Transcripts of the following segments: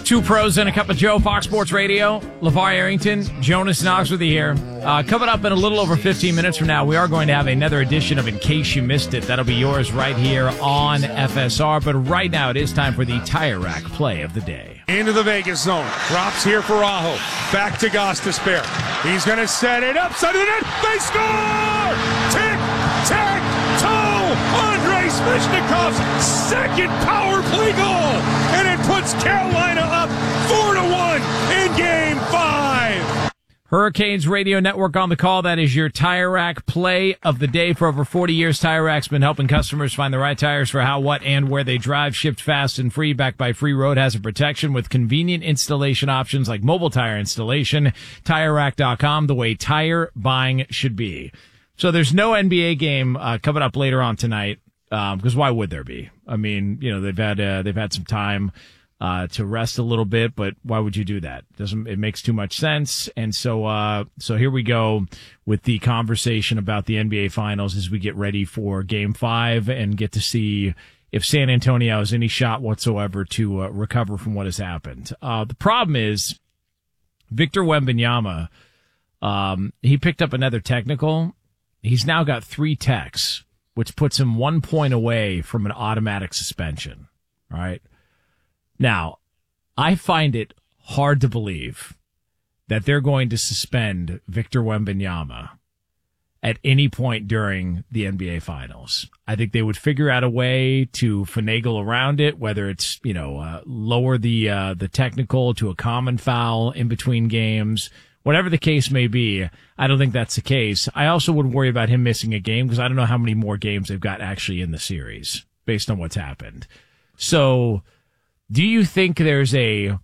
Two pros and a cup of Joe, Fox Sports Radio. LeVar Arrington, Jonas Knox with you here. Coming up in a little over 15 minutes from now, we are going to have another edition of In Case You Missed It. That'll be yours right here on FSR. But right now, it is time for the Tire Rack play of the day. Into the Vegas zone. Drops here for Aho. Back to Gostisbehere. He's going to set it up. Side of the net. They score! Tick, tack, toe! Andrei Svechnikov's second power play goal. And it puts Carolina up 4-1 in Game 5. Hurricanes Radio Network on the call. That is your Tire Rack play of the day. For over 40 years, Tire Rack's been helping customers find the right tires for how, what, and where they drive. Shipped fast and free, backed by free road hazard protection with convenient installation options like mobile tire installation. TireRack.com, the way tire buying should be. So there's no NBA game coming up later on tonight, because why would there be? I mean, you know, they've had some time to rest a little bit, but why would you do that? It makes too much sense. And so here we go with the conversation about the NBA Finals as we get ready for Game 5 and get to see if San Antonio has any shot whatsoever to recover from what has happened. The problem is Victor Wembanyama, he picked up another technical. He's now got 3 techs, which puts him 1 point away from an automatic suspension. All right. Now, I find it hard to believe that they're going to suspend Victor Wembanyama at any point during the NBA Finals. I think they would figure out a way to finagle around it, whether it's, lower the technical to a common foul in between games. Whatever the case may be, I don't think that's the case. I also wouldn't worry about him missing a game because I don't know how many more games they've got actually in the series based on what's happened. So do you think it's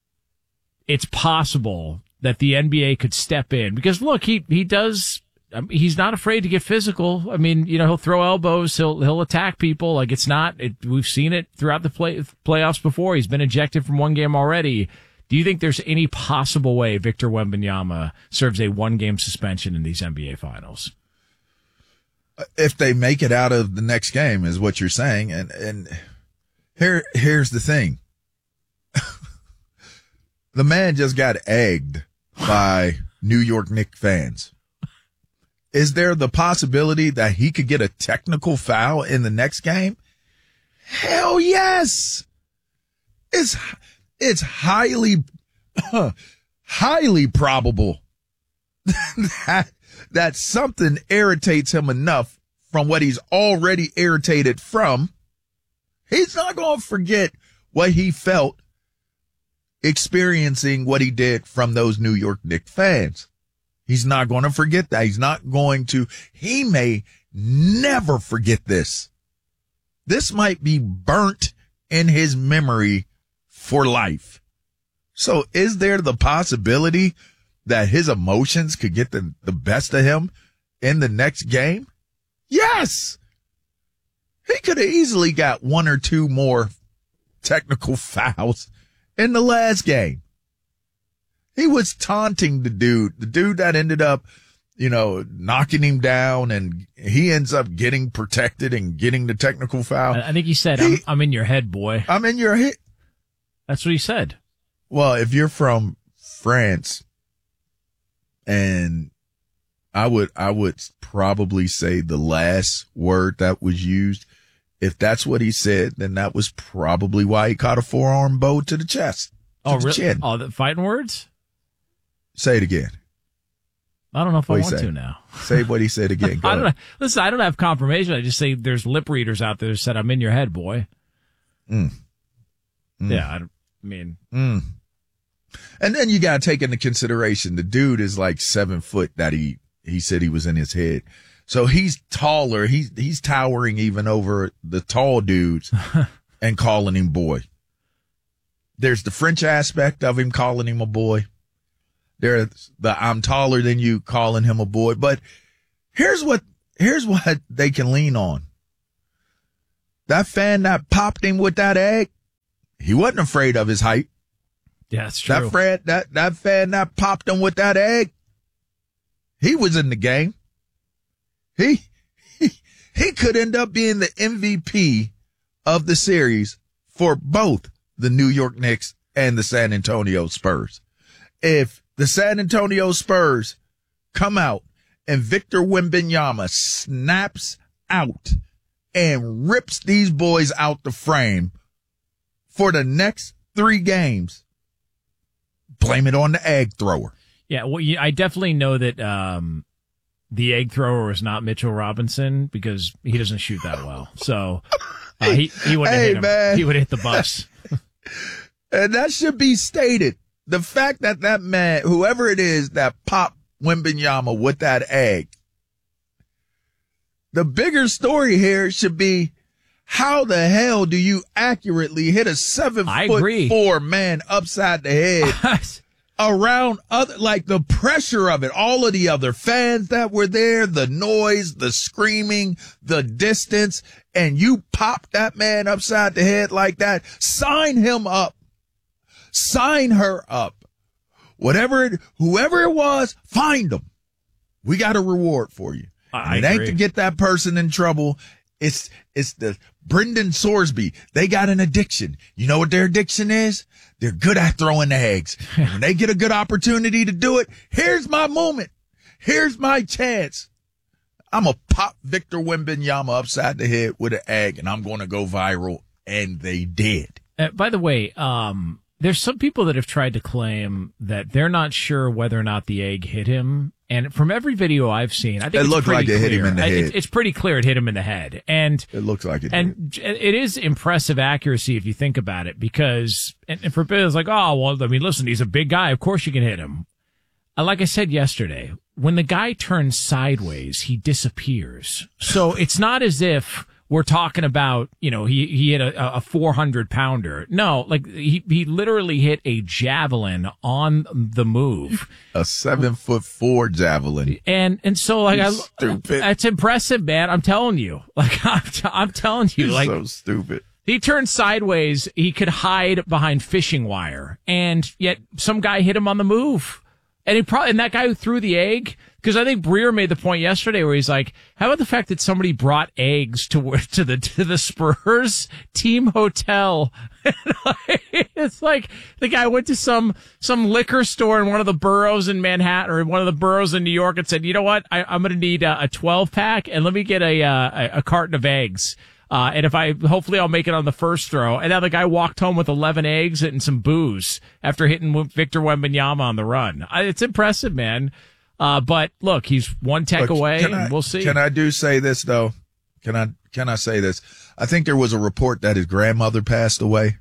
possible that the NBA could step in? Because look, he does, he's not afraid to get physical. I mean, he'll throw elbows, he'll attack people. Like we've seen it throughout the playoffs before. He's been ejected from one game already. Do you think there's any possible way Victor Wembanyama serves a 1-game suspension in these NBA Finals? If they make it out of the next game is what you're saying. And here's the thing. The man just got egged by New York Knicks fans. Is there the possibility that he could get a technical foul in the next game? Hell yes. It's highly probable that something irritates him enough from what he's already irritated from. He's not going to forget what he felt experiencing what he did from those New York Knicks fans. He's not going to forget that. He may never forget this. This might be burnt in his memory for life. So is there the possibility that his emotions could get the best of him in the next game? Yes. He could have easily got 1 or 2 more technical fouls in the last game. He was taunting the dude that ended up, knocking him down, and he ends up getting protected and getting the technical foul. I think he said, I'm in your head, boy. I'm in your head. That's what he said. Well, if you're from France, and I would probably say the last word that was used, if that's what he said, then that was probably why he caught a forearm bow to the chest. Oh, really? Chin. Oh, the fighting words? Say it again. I don't know if I want to now. Say what he said again. I don't know. Listen, I don't have confirmation. I just say there's lip readers out there that said, I'm in your head, boy. Yeah, And then you got to take into consideration the dude is like 7 foot that he said he was in his head. So he's taller. He's towering even over the tall dudes and calling him boy. There's the French aspect of him calling him a boy. There's the I'm taller than you calling him a boy. But here's what they can lean on. That fan that popped him with that egg, he wasn't afraid of his height. Yeah, that's true. That fan that popped him with that egg, he was in the game. He could end up being the MVP of the series for both the New York Knicks and the San Antonio Spurs. If the San Antonio Spurs come out and Victor Wembanyama snaps out and rips these boys out the frame for the next 3 games, blame it on the egg thrower. Yeah, well, I definitely know that the egg thrower was not Mitchell Robinson because he doesn't shoot that well. So he wouldn't hit him. Man. He would hit the bus. And that should be stated. The fact that man, whoever it is that popped Wembanyama with that egg, the bigger story here should be, how the hell do you accurately hit a 7'4" man upside the head around like the pressure of it, all of the other fans that were there, the noise, the screaming, the distance, and you pop that man upside the head like that? Sign him up. Sign her up. Whoever it was, find them. We got a reward for you. I it ain't to get that person in trouble. It's the Brendan Sorsby. They got an addiction. You know what their addiction is? They're good at throwing the eggs. And when they get a good opportunity to do it, here's my moment. Here's my chance. I'm going to pop Victor Wembanyama upside the head with an egg, and I'm going to go viral. And they did. By the way, there's some people that have tried to claim that they're not sure whether or not the egg hit him. And from every video I've seen, I think it looked like it hit him in the head. It's pretty clear it hit him in the head. And it looks like it. And it is impressive accuracy if you think about it, because, and for Bill, it's like, oh, well, I mean, listen, he's a big guy. Of course you can hit him. Like I said yesterday, when the guy turns sideways, he disappears. So it's not as if we're talking about, you know, he hit a 400-pounder. No, like he literally hit a javelin on the move. A 7'4" javelin. And so like, stupid. That's impressive, man. I'm telling you, like, I'm telling you, like, so stupid. He turned sideways. He could hide behind fishing wire, and yet some guy hit him on the move. And that guy who threw the egg, because I think Breer made the point yesterday where he's like, how about the fact that somebody brought eggs to the Spurs team hotel? It's like the guy went to some liquor store in one of the boroughs in Manhattan or one of the boroughs in New York and said, you know what? I'm going to need a 12-pack and let me get a carton of eggs. And hopefully I'll make it on the first throw. And now the guy walked home with 11 eggs and some booze after hitting Victor Wembanyama on the run. It's impressive, man. But look, he's one tech away, and we'll see. Can I say this though? Can I say this? I think there was a report that his grandmother passed away.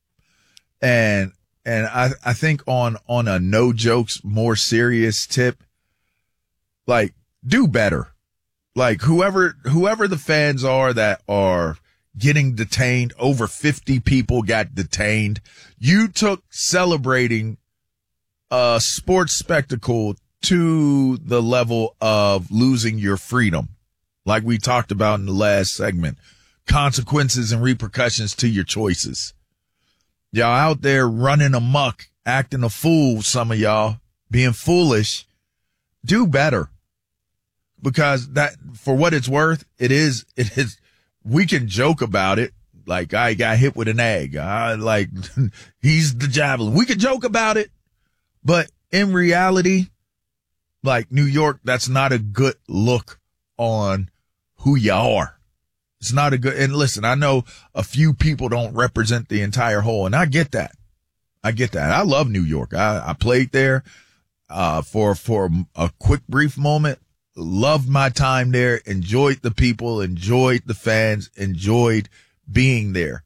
And I think on a no jokes, more serious tip, like, do better. Like, whoever the fans are that are getting detained, over 50 people got detained. You took celebrating a sports spectacle to the level of losing your freedom. Like we talked about in the last segment, consequences and repercussions to your choices. Y'all out there running amok, acting a fool, some of y'all being foolish. Do better. Because that, for what it's worth, it is, we can joke about it. Like, I got hit with an egg. Like, he's the javelin. We can joke about it. But in reality, like New York, that's not a good look on who you are. It's not a good, and listen, I know a few people don't represent the entire whole, and I get that. I love New York. I played there, for a quick, brief moment. Loved my time there, enjoyed the people, enjoyed the fans, enjoyed being there.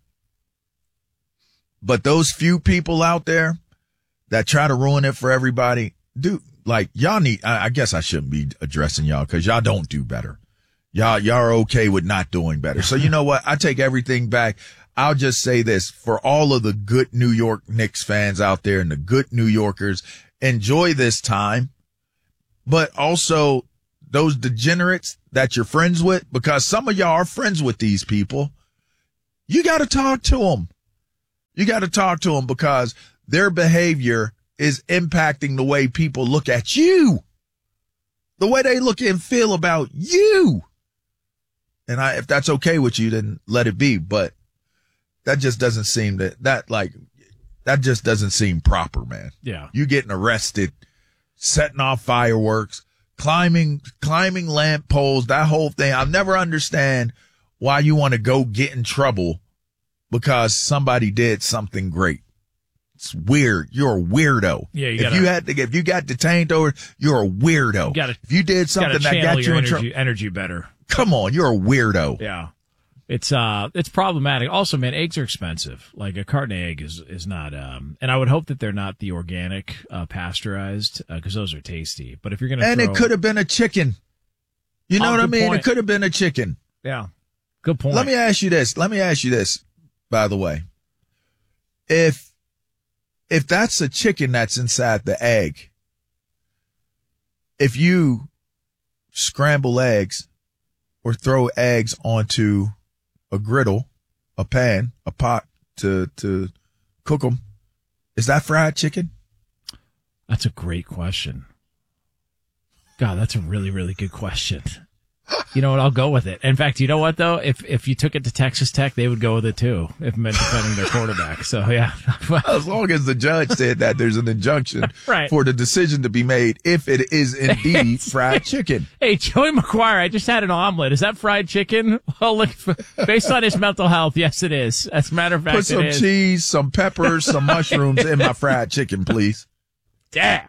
But those few people out there that try to ruin it for everybody, y'all need, I guess I shouldn't be addressing y'all because y'all don't do better. Y'all are okay with not doing better. So you know what? I take everything back. I'll just say this for all of the good New York Knicks fans out there and the good New Yorkers, enjoy this time, but also those degenerates that you're friends with, because some of y'all are friends with these people. You got to talk to them. You got to talk to them because their behavior is impacting the way people look at you, the way they look and feel about you. And if that's okay with you, then let it be. But that just doesn't seem that like, That just doesn't seem proper, man. Yeah. You getting arrested, setting off fireworks, climbing lamp poles, that whole thing. I'll never understand why you want to go get in trouble because somebody did something great. It's weird. You're a weirdo. Yeah, if you got detained over, you're a weirdo. If you did something that got you in trouble, energy better. Come on, you're a weirdo. Yeah. It's problematic. Also, man, eggs are expensive. Like a carton of egg is not, and I would hope that they're not the organic, pasteurized, cause those are tasty. But if you're going to it could have been a chicken. You know what I mean? Point. It could have been a chicken. Yeah. Good point. Let me ask you this, by the way. If that's a chicken that's inside the egg, if you scramble eggs or throw eggs onto a griddle, a pan, a pot to cook them, is that fried chicken? That's a great question. God, that's a really, really good question. You know what? I'll go with it. In fact, you know what though? If you took it to Texas Tech, they would go with it too. If it meant defending their quarterback. So yeah. As long as the judge said that there's an injunction right. for the decision to be made if it is indeed fried chicken. Hey, Joey McGuire, I just had an omelet. Is that fried chicken? Well, look, based on his mental health, yes, it is. As a matter of fact, put some cheese, some peppers, some mushrooms in my fried chicken, please. Damn.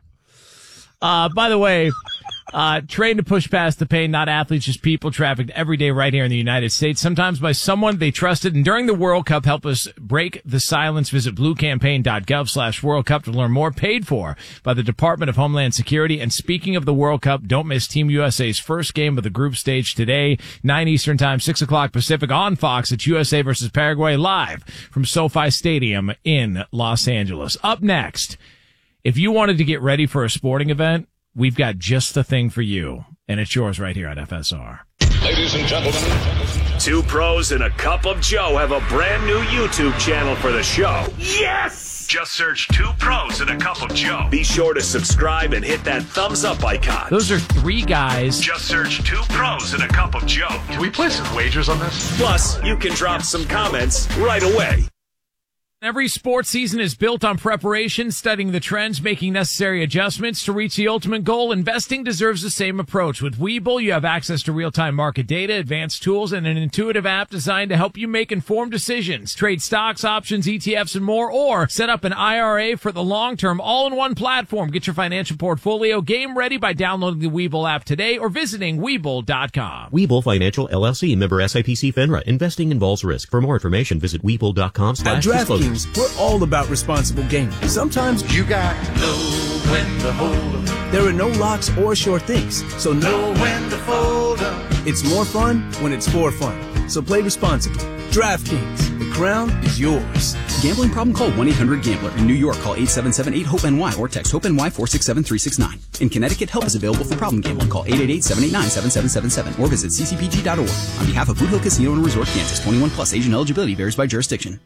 By the way, trained to push past the pain, not athletes, just people trafficked every day right here in the United States, sometimes by someone they trusted. And during the World Cup, help us break the silence. Visit bluecampaign.gov/World Cup to learn more. Paid for by the Department of Homeland Security. And speaking of the World Cup, don't miss Team USA's first game of the group stage today, 9 Eastern time, 6 o'clock Pacific on Fox. It's USA versus Paraguay live from SoFi Stadium in Los Angeles. Up next, if you wanted to get ready for a sporting event, we've got just the thing for you, and it's yours right here on FSR. Ladies and gentlemen, Two Pros and a Cup of Joe have a brand new YouTube channel for the show. Yes! Just search Two Pros and a Cup of Joe. Be sure to subscribe and hit that thumbs up icon. Those are three guys. Just search Two Pros and a Cup of Joe. Can we place some wagers on this? Plus, you can drop some comments right away. Every sports season is built on preparation, studying the trends, making necessary adjustments to reach the ultimate goal. Investing deserves the same approach. With Webull, you have access to real-time market data, advanced tools, and an intuitive app designed to help you make informed decisions. Trade stocks, options, ETFs, and more, or set up an IRA for the long term, all in one platform. Get your financial portfolio game ready by downloading the Webull app today or visiting Webull.com. Webull Financial LLC, member SIPC FINRA. Investing involves risk. For more information, visit Webull.com/disclosure. We're all about responsible gaming. Sometimes you got to know when to hold 'em. There are no locks or sure things, so Know when to fold 'em. it's more fun when it's for fun. So play responsibly. DraftKings, the crown is yours. Gambling problem? Call 1-800-GAMBLER. In New York, call 877-8-HOPE-NY or text HOPE-NY 467-369. In Connecticut, help is available for problem gambling. Call 888-789-7777 or visit ccpg.org. On behalf of Boot Hill Casino and Resort, Kansas, 21 plus, age and eligibility varies by jurisdiction.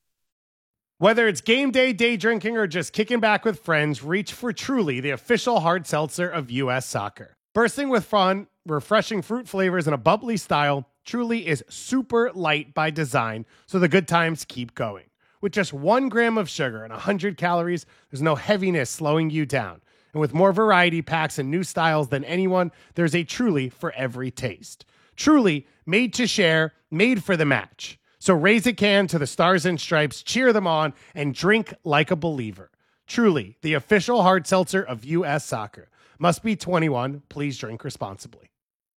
Whether it's game day, day drinking, or just kicking back with friends, reach for Truly, the official hard seltzer of U.S. Soccer. Bursting with fun, refreshing fruit flavors, and a bubbly style, Truly is super light by design, so the good times keep going. With just 1 gram of sugar and 100 calories, there's no heaviness slowing you down. And with more variety packs and new styles than anyone, there's a Truly for every taste. Truly, made to share, made for the match. So raise a can to the Stars and Stripes, cheer them on, and drink like a believer. Truly, the official hard seltzer of U.S. Soccer. Must be 21. Please drink responsibly.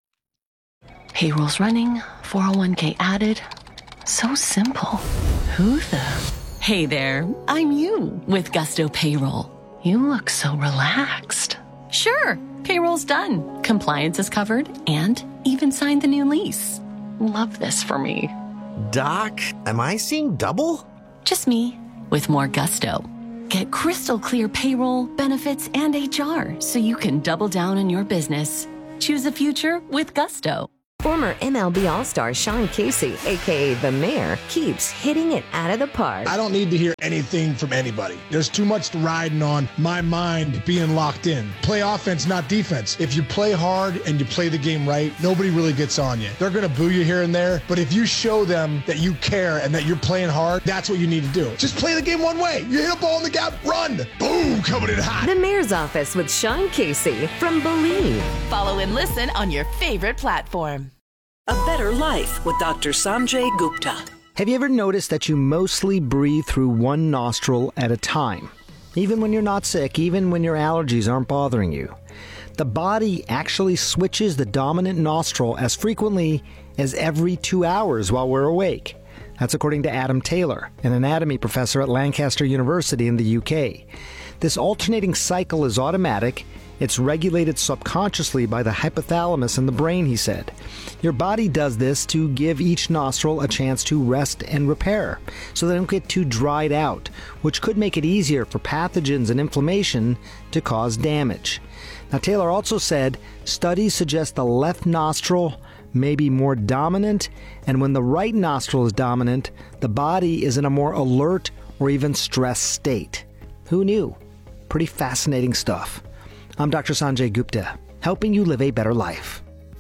Payroll's running, 401k added. So simple. Who the? Hey there, I'm you with Gusto Payroll. You look so relaxed. Sure, payroll's done. Compliance is covered and even signed the new lease. Love this for me. Doc, am I seeing double? Just me, with more gusto. Get crystal clear payroll, benefits, and HR so you can double down on your business. Choose a future with Gusto. Former MLB All-Star Sean Casey, a.k.a. The Mayor, keeps hitting it out of the park. I don't need to hear anything from anybody. There's too much riding on my mind being locked in. Play offense, not defense. If you play hard and you play the game right, nobody really gets on you. They're going to boo you here and there, but if you show them that you care and that you're playing hard, that's what you need to do. Just play the game one way. You hit a ball in the gap, run. Boom, coming in hot. The Mayor's Office with Sean Casey from Believe. Follow and listen on your favorite platform. A Better Life with Dr. Sanjay Gupta. Have you ever noticed that you mostly breathe through one nostril at a time? Even when you're not sick, even when your allergies aren't bothering you. The body actually switches the dominant nostril as frequently as every 2 hours while we're awake. That's according to Adam Taylor, an anatomy professor at Lancaster University in the UK. This alternating cycle is automatic. It's regulated subconsciously by the hypothalamus in the brain, he said. Your body does this to give each nostril a chance to rest and repair, so they don't get too dried out, which could make it easier for pathogens and inflammation to cause damage. Now, Taylor also said studies suggest the left nostril may be more dominant, and when the right nostril is dominant, the body is in a more alert or even stressed state. Who knew? Pretty fascinating stuff. I'm Dr. Sanjay Gupta, helping you live a better life.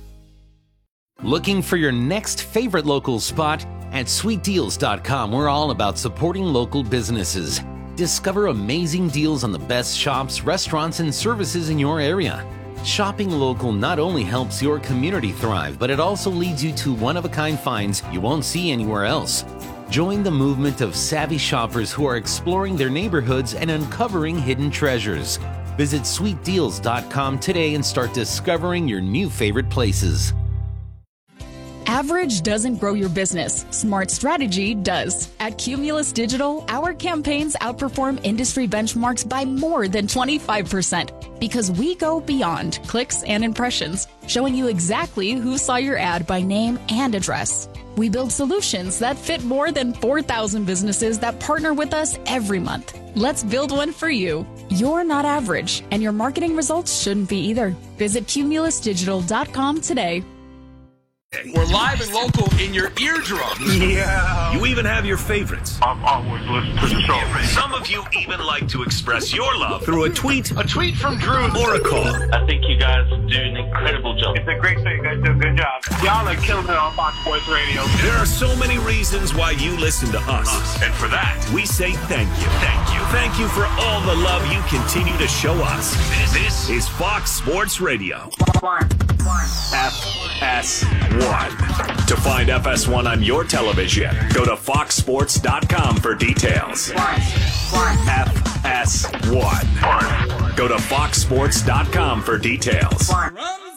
Looking for your next favorite local spot? At sweetdeals.com, we're all about supporting local businesses. Discover amazing deals on the best shops, restaurants, and services in your area. Shopping local not only helps your community thrive, but it also leads you to one-of-a-kind finds you won't see anywhere else. Join the movement of savvy shoppers who are exploring their neighborhoods and uncovering hidden treasures. Visit sweetdeals.com today and start discovering your new favorite places. Average doesn't grow your business. Smart strategy does. At Cumulus Digital, our campaigns outperform industry benchmarks by more than 25% because we go beyond clicks and impressions, showing you exactly who saw your ad by name and address. We build solutions that fit more than 4,000 businesses that partner with us every month. Let's build one for you. You're not average, and your marketing results shouldn't be either. Visit cumulusdigital.com today. We're live and local in your eardrums. Yeah. You even have your favorites. I've always listened to the show. Some of you even like to express your love through a tweet from Drew or a call. I think you guys do an incredible job. It's a great show. You guys do a good job. Y'all are killing it on Fox Sports Radio. There are so many reasons why you listen to us. And for that, we say thank you. Thank you. Thank you for all the love you continue to show us. This is Fox Sports Radio. FS1. To find FS1 on your television, go to foxsports.com for details. FS1. Go to foxsports.com for details.